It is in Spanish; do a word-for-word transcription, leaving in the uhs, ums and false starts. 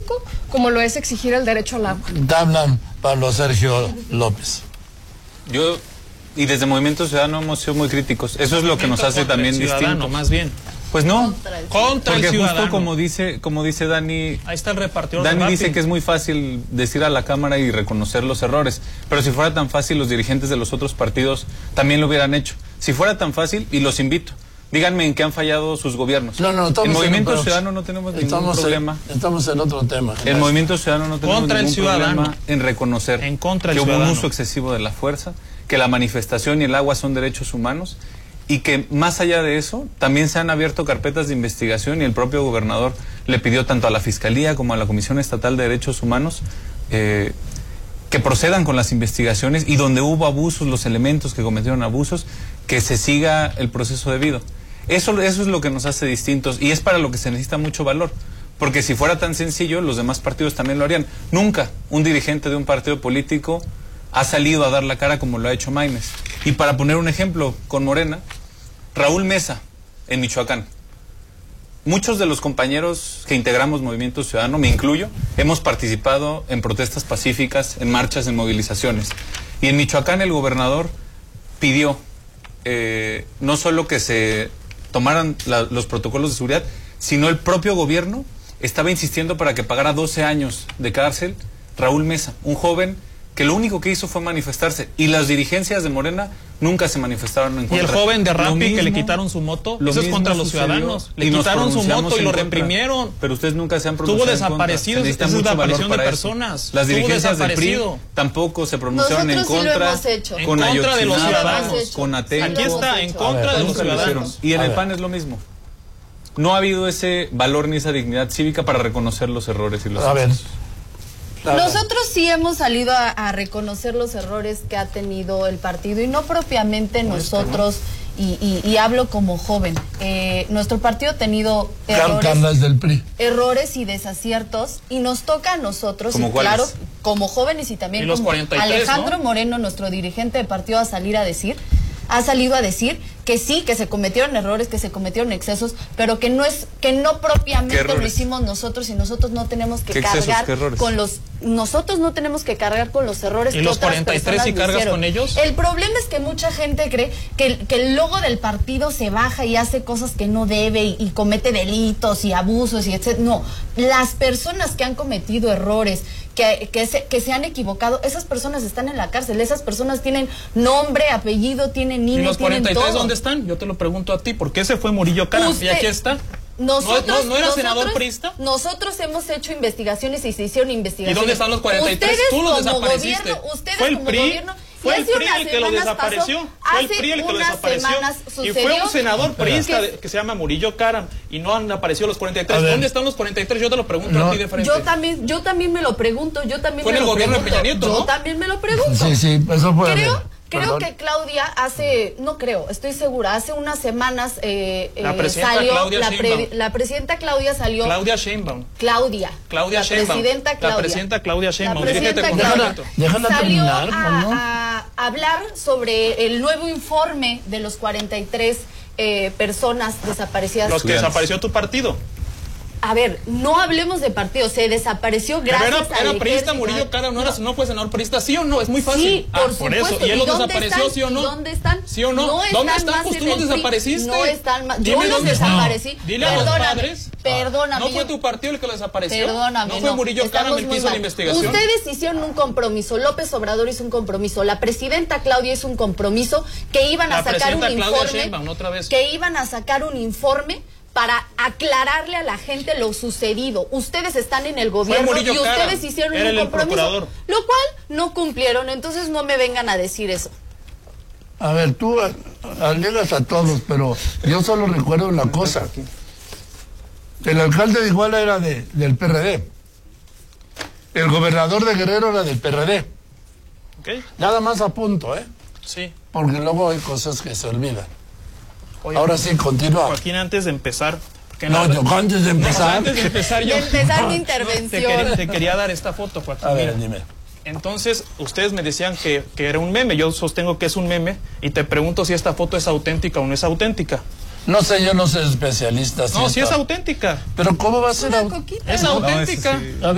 básico como lo es exigir el derecho al agua. Hablan Pablo Sergio López. Yo y desde Movimiento Ciudadano hemos sido muy críticos. Eso es lo que nos hace también distintos. Más bien. Pues no, contra el, contra porque el ciudadano. Justo como dice, como dice Dani, ahí está el repartidor. Dani de dice que es muy fácil decir a la Cámara y reconocer los errores, pero si fuera tan fácil los dirigentes de los otros partidos también lo hubieran hecho. Si fuera tan fácil, y los invito, díganme en qué han fallado sus gobiernos. No, no, en Movimiento en, Ciudadano no tenemos estamos ningún problema. En, estamos en otro tema. En el Movimiento Ciudadano no tenemos contra ningún el ciudadano. problema en reconocer en contra que el hubo ciudadano. un uso excesivo de la fuerza, que la manifestación y el agua son derechos humanos, y que más allá de eso también se han abierto carpetas de investigación y el propio gobernador le pidió tanto a la Fiscalía como a la Comisión Estatal de Derechos Humanos eh, que procedan con las investigaciones, y donde hubo abusos, los elementos que cometieron abusos, que se siga el proceso debido. Eso, eso es lo que nos hace distintos, y es para lo que se necesita mucho valor, porque si fuera tan sencillo los demás partidos también lo harían. Nunca un dirigente de un partido político ha salido a dar la cara como lo ha hecho Maínez. Y para poner un ejemplo, con Morena, Raúl Mesa, en Michoacán. Muchos de los compañeros que integramos Movimiento Ciudadano, me incluyo, hemos participado en protestas pacíficas, en marchas, en movilizaciones. Y en Michoacán el gobernador pidió eh, no solo que se tomaran la, los protocolos de seguridad, sino el propio gobierno estaba insistiendo para que pagara doce años de cárcel Raúl Mesa, un joven que lo único que hizo fue manifestarse, y las dirigencias de Morena nunca se manifestaron en contra. Y el joven de Rappi que le quitaron su moto, eso es contra los ciudadanos. Le quitaron su moto y lo reprimieron. Pero ustedes nunca se han pronunciado. Estuvo desaparecido, es desaparición de personas. Las dirigencias del P R I tampoco se pronunciaron en contra. En contra de los ciudadanos. Con Atenco. Aquí está, en contra de los ciudadanos. Y en el P A N es lo mismo. No ha habido ese valor ni esa dignidad cívica para reconocer los errores y los A ver. Nosotros sí hemos salido a, a reconocer los errores que ha tenido el partido, y no propiamente nosotros, y, y, y hablo como joven. Eh, nuestro partido ha tenido errores, del P R I. errores y desaciertos, y nos toca a nosotros, y claro, como jóvenes y también y los como cuarenta y tres, Alejandro ¿no? Moreno, nuestro dirigente de partido, a salir a decir, ha salido a decir que sí, que se cometieron errores, que se cometieron excesos, pero que no es, que no propiamente lo hicimos nosotros, y nosotros no tenemos que cargar con los, nosotros no tenemos que cargar con los errores que otras personas hicieron. ¿Y los cuarenta y tres si cargas con ellos? El problema es que mucha gente cree que, que el logo del partido se baja y hace cosas que no debe, y, y comete delitos y abusos y etcétera. No, las personas que han cometido errores, que, que, se, que se han equivocado, esas personas están en la cárcel, esas personas tienen nombre, apellido, tienen I N E, ¿Y los cuarenta y tres todo. dónde están? Yo te lo pregunto a ti, ¿por qué se fue Murillo Caram? Usted, y aquí está. Nosotros, ¿No, no, no era nosotros, senador priista? Nosotros hemos hecho investigaciones y se hicieron investigaciones. ¿Y dónde están los cuarenta y tres? Ustedes Tú los como desapareciste. Gobierno, ustedes fue el como P R I, gobierno, fue el P R I el que lo desapareció. Pasó, fue el P R I el que lo desapareció. Y fue un senador priista que, que se llama Murillo Caram, y no han aparecido los cuarenta y tres. ¿Dónde están los cuarenta y tres? Yo te lo pregunto no. a ti de frente. Yo también, yo también me lo pregunto. Yo también fue me en el lo gobierno pregunto. de Peña Nieto, Yo ¿no? también me lo pregunto. Sí, sí, eso puede Creo, haber. Creo Perdón. que Claudia hace, no creo, estoy segura, hace unas semanas eh, la eh, salió, Claudia la, pre, la presidenta Claudia salió. Claudia Sheinbaum. Claudia. Claudia la Sheinbaum. Presidenta Claudia. La presidenta Claudia Sheinbaum. La presidenta Déjala, déjala salió terminar, a, ¿no? a hablar sobre el nuevo informe de los cuarenta y tres eh, personas desaparecidas. Los que desapareció tu partido. A ver, no hablemos de partido, se desapareció gracias Pero era, al era priista, ejército. Murillo Caram, no, era, no fue senador priista, ¿sí o no? Es muy fácil. Sí, ah, por, por supuesto. eso. ¿Y él ¿Y los dónde desapareció, están? sí o no? ¿Dónde están? ¿Sí o no? no ¿Dónde están? están? Pues tú los desapareciste. No están más. Dime Yo los dónde desaparecí. No. Dile perdóname, a los padres. Perdóname. ¿No fue tu partido el que lo desapareció? Perdóname. ¿No fue Murillo Caram el que hizo la investigación? Ustedes hicieron un compromiso. López Obrador hizo un compromiso. La presidenta Claudia hizo un compromiso que iban a la sacar un Claudia informe. Sheinbaum, otra vez. Que iban a sacar un informe para aclararle a la gente lo sucedido. Ustedes están en el gobierno y ustedes Caram. hicieron Era un el compromiso, procurador. lo cual no cumplieron. Entonces no me vengan a decir eso. A ver, tú alegas a todos, pero yo solo recuerdo una cosa. El alcalde de Iguala era de, del P R D. El gobernador de Guerrero era del P R D. Okay. Nada más a punto, ¿eh? Sí. Porque luego hay cosas que se olvidan. Oye, ahora sí, continúa. Joaquín, antes de empezar... No, yo antes de empezar... No, antes de empezar yo... De empezar mi intervención. Te quería, te quería dar esta foto, Joaquín. A ver, mira. dime. Entonces, ustedes me decían que, que era un meme. Yo sostengo que es un meme. Y te pregunto si esta foto es auténtica o no es auténtica. No sé, yo no soy especialista. No, si sí es auténtica. Pero ¿cómo va a ser auténtica? Es auténtica. No,